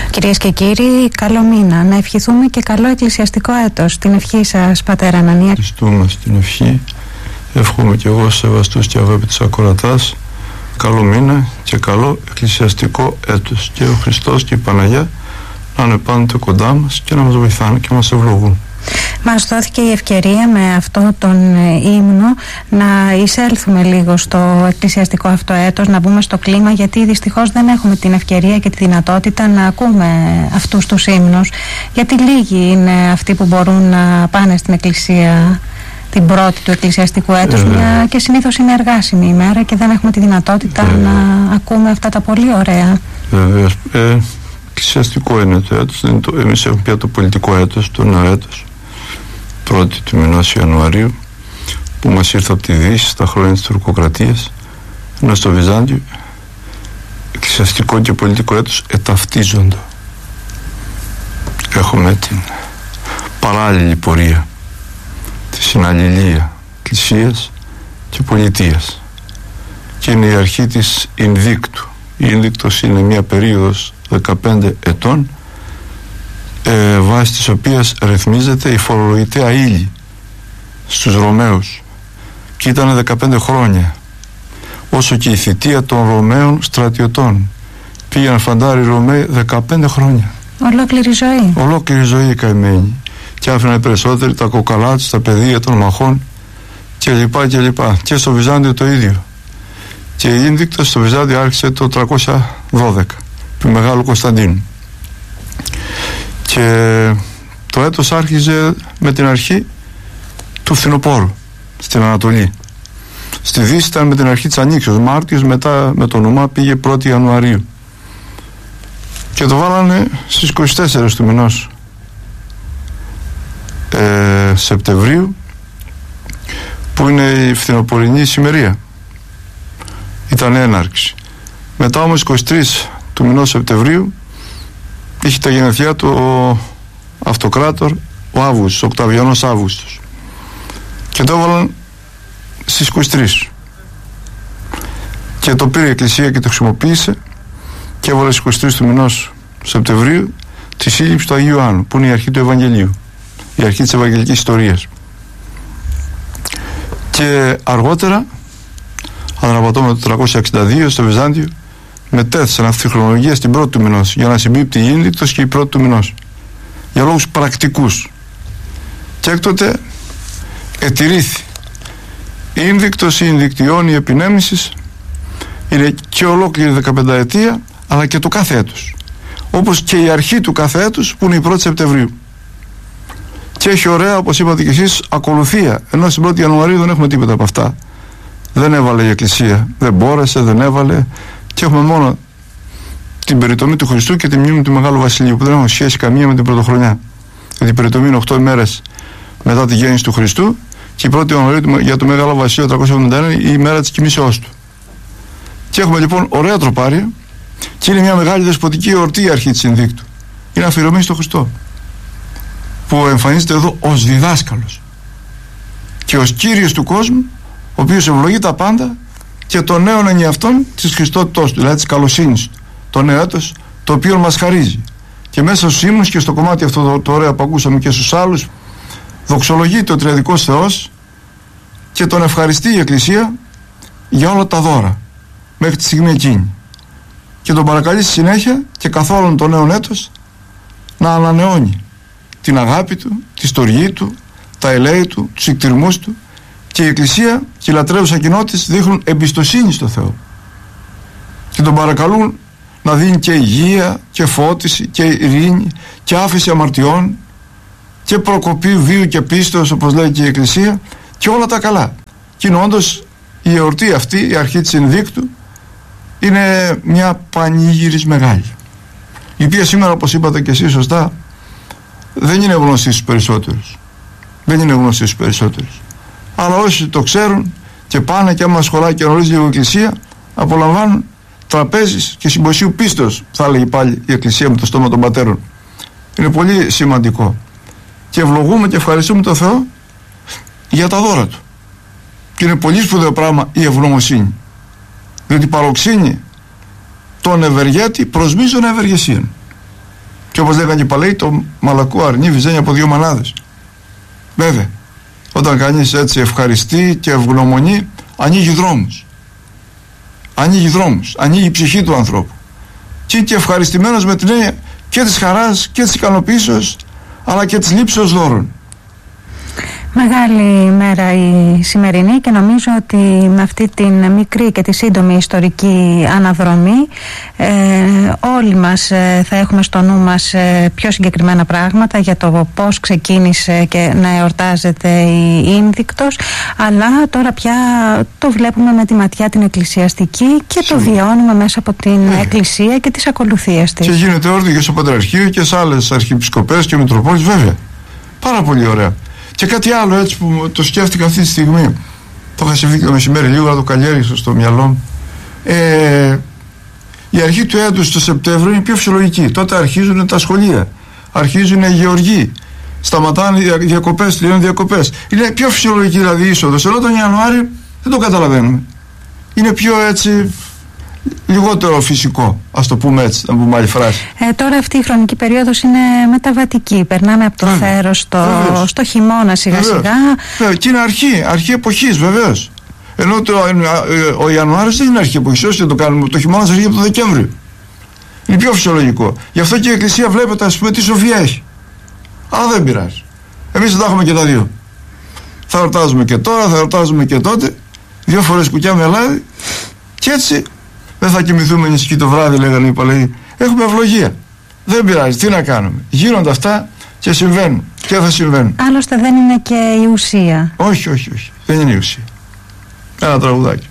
Κυρίες και κύριοι, καλό μήνα. Να ευχηθούμε και καλό εκκλησιαστικό έτος. Την ευχή σας, Πατέρα Ανανία. Ευχαριστούμε στην ευχή. Εύχομαι και εγώ σεβαστούς και αγάπητους ακροατάς καλό μήνα και καλό εκκλησιαστικό έτος. Και ο Χριστός και η Παναγιά να είναι πάντοτε κοντά μας και να μας βοηθάνε και μας ευλογούν. Μας δόθηκε η ευκαιρία με αυτό τον ύμνο να εισέλθουμε λίγο στο εκκλησιαστικό αυτό έτος, να μπούμε στο κλίμα, γιατί δυστυχώς δεν έχουμε την ευκαιρία και τη δυνατότητα να ακούμε αυτούς τους ύμνους, γιατί λίγοι είναι αυτοί που μπορούν να πάνε στην εκκλησία την πρώτη του εκκλησιαστικού έτους, μια και συνήθως είναι εργάσιμη ημέρα και δεν έχουμε τη δυνατότητα να ακούμε αυτά τα πολύ ωραία. Βεβαίως. Εκκλησιαστικό είναι το έτος, εμείς έχουμε πια το πολιτικό έτος, το νέο έτος, 1η του μηνός Ιανουαρίου, που μας ήρθε από τη Δύση στα χρόνια της τουρκοκρατίας, ενώ στο Βυζάντιο εκκλησιαστικό και πολιτικό έτος εταυτίζονται. Έχουμε την παράλληλη πορεία, τη συναλληλία εκκλησίας και πολιτείας, και είναι η αρχή της Ινδίκτου. Η Ινδίκτος είναι μια περίοδος 15 ετών, βάσει της οποίας ρυθμίζεται η φορολογητέα ύλη στους Ρωμαίους, και ήταν 15 χρόνια, όσο και η θητεία των Ρωμαίων στρατιωτών. Πήγαιναν φαντάροι Ρωμαίοι 15 χρόνια. Ολόκληρη ζωή. Ολόκληρη ζωή καημένοι. Και άφηναν οι περισσότεροι τα κοκαλά τους, τα πεδία των μαχών κλπ. Και στο Βυζάντιο το ίδιο. Και η Ίνδικτος στο Βυζάντιο άρχισε το 312 του Μεγάλου Κωνσταντίνου. Και το έτος άρχιζε με την αρχή του φθινοπόρου στην Ανατολή. Στη Δύση ήταν με την αρχή της Ανοίξεως, Μάρτιος, μετά με το όνομά πήγε 1η Ιανουαρίου. Και το βάλανε στις 24 του μηνός Σεπτεμβρίου, που είναι η φθινοπορεινή ησημερία. Ήταν έναρξη. Μετά όμως 23 του μηνός Σεπτεμβρίου είχε τα γενεθλιά του ο αυτοκράτορ, ο Αύγουστος, ο Οκταβιανός Αύγουστος, και το έβαλαν στις 23, και το πήρε η Εκκλησία και το χρησιμοποίησε και έβαλε στις 23 του μηνός Σεπτεμβρίου τη σύλληψη του Αγίου Ιωάννου, που είναι η αρχή του Ευαγγελίου, η αρχή της Ευαγγελικής ιστορίας. Και αργότερα, αναπατώμε το 362 στο Βυζάντιο, μετέθεσαν αυτή τη χρονολογία στην πρώτη του μηνός, για να συμπίπτει η Ίνδικτος και η πρώτη του μηνός, για λόγους πρακτικούς. Και έκτοτε ετηρήθη η Ίνδικτος, η Ινδικτιών, η επινέμησης είναι και ολόκληρη 15ετία, αλλά και το κάθε έτος, όπως και η αρχή του κάθε έτους, που είναι η 1η Σεπτεμβρίου. Και έχει ωραία, όπως είπατε και εσείς, ακολουθία, ενώ στην 1η Ιανουαρίου δεν έχουμε τίποτα από αυτά. Δεν έβαλε η Εκκλησία, δεν μπόρεσε, δεν έβαλε, και έχουμε μόνο την περιτομή του Χριστού και τη μνήμη του Μεγάλου Βασιλείου, που δεν έχουν σχέση καμία με την Πρωτοχρονιά. Γιατί η περιτομή είναι 8 ημέρες μετά τη γέννηση του Χριστού, και η 1η Ιανουαρίου για το Μεγάλο Βασιλείο 371 η ημέρα της κοιμήσεώς του. Και έχουμε λοιπόν ωραία τροπάρια, και είναι μια μεγάλη δεσποτική εορτή η αρχή της Ινδίκτου. Είναι αφιερωμένη στο Χριστό, που εμφανίζεται εδώ ως διδάσκαλος και ως Κύριος του κόσμου, ο οποίος ευλογεί τα πάντα και το νέο εν αυτόν της Χριστότητός του, δηλαδή της καλοσύνης του, το νέο έτος, το οποίο μας χαρίζει. Και μέσα στους ύμνους και στο κομμάτι αυτό το ωραίο που ακούσαμε και στους άλλους, δοξολογείται ο Τριαδικός Θεός και τον ευχαριστεί η Εκκλησία για όλα τα δώρα μέχρι τη στιγμή εκείνη, και τον παρακαλεί στη συνέχεια και καθόλου το νέο έτος να ανανεώνει την αγάπη του, τη στοργή του, τα ελέη του, τους εκτιρμούς του, και η Εκκλησία και οι λατρεύουσα κοινότητες δείχνουν εμπιστοσύνη στο Θεό και τον παρακαλούν να δίνει και υγεία και φώτιση και ειρήνη και άφεση αμαρτιών και προκοπή βίου και πίστεως, όπως λέει και η Εκκλησία, και όλα τα καλά. Και είναι όντως η εορτή αυτή, η αρχή της Ινδίκτου, είναι μια πανήγυρης μεγάλη, η οποία σήμερα, όπως είπατε και εσείς σωστά, δεν είναι γνωστή στους περισσότερους. Δεν είναι γνωστή στους περισσότερους. Αλλά όσοι το ξέρουν και πάνε, και άμα σχολάει και γνωρίζει λίγο η Εκκλησία, απολαμβάνουν τραπέζης και συμποσίου πίστεως, θα έλεγε πάλι η Εκκλησία με το στόμα των πατέρων. Είναι πολύ σημαντικό. Και ευλογούμε και ευχαριστούμε τον Θεό για τα δώρα του. Και είναι πολύ σπουδαίο πράγμα η ευγνωμοσύνη. Διότι παροξύνει τον ευεργέτη προς μείζωνα ευεργεσίαν. Και όπως λέγανε και οι παλαιοί, το μαλακό αρνί βυζένει από 2 μανάδες. Βέβαια, όταν κανείς έτσι ευχαριστεί και ευγνωμονεί, ανοίγει δρόμους. Ανοίγει δρόμους, ανοίγει η ψυχή του ανθρώπου. Και είναι και ευχαριστημένος με την έννοια και της χαράς και της ικανοποίησεως, αλλά και της λήψεως δώρων. Μεγάλη μέρα η σημερινή και νομίζω ότι με αυτή την μικρή και τη σύντομη ιστορική αναδρομή όλοι μας θα έχουμε στο νου μας πιο συγκεκριμένα πράγματα για το πώς ξεκίνησε και να εορτάζεται η Ίνδικτος, αλλά τώρα πια το βλέπουμε με τη ματιά την εκκλησιαστική και το βιώνουμε μέσα από την Εκκλησία και τις ακολουθίες της. Και γίνεται όρδιο και στο Πατριαρχείο και σε άλλες αρχιεπισκοπές και μητροπόλεις, βέβαια. Πάρα πολύ ωραία. Και κάτι άλλο έτσι που το σκέφτηκα αυτή τη στιγμή, το είχα συμβεί και το μεσημέρι λίγο, να το καλλιέργησα στο μυαλό μου. Η αρχή του έτους το Σεπτέμβριο είναι πιο φυσιολογική. Τότε αρχίζουν τα σχολεία, αρχίζουν οι γεωργοί, σταματάνε οι διακοπές, τελειώνουν διακοπές. Είναι πιο φυσιολογική δηλαδή η είσοδος. Ενώ τον Ιανουάριο δεν το καταλαβαίνουμε. Είναι πιο έτσι, λιγότερο φυσικό, ας το πούμε έτσι, να πούμε άλλη φράση. Τώρα αυτή η χρονική περίοδος είναι μεταβατική. Περνάμε από το θέρος στο χειμώνα σιγά σιγά. Και είναι αρχή εποχής βεβαίως. Ενώ ο Ιανουάριος δεν είναι αρχή εποχής, όσο το κάνουμε. Το χειμώνα αρχίζει από το Δεκέμβριο. Είναι πιο φυσιολογικό. Γι' αυτό και η Εκκλησία βλέπετε, ας πούμε, τι σοφία έχει. Αλλά δεν πειράζει. Εμείς θα τα έχουμε και τα δύο. Θα εορτάζουμε και τώρα, θα εορτάζουμε και τότε. 2 φορές κουκιά με λάδι. Και έτσι δεν θα κοιμηθούμε νηστικοί το βράδυ, λέγανε οι παλαιοί. Έχουμε ευλογία. Δεν πειράζει, τι να κάνουμε. Γίνονται αυτά και συμβαίνουν. Και θα συμβαίνουν. Άλλωστε δεν είναι και η ουσία. Όχι. Δεν είναι η ουσία. Ένα τραγουδάκι.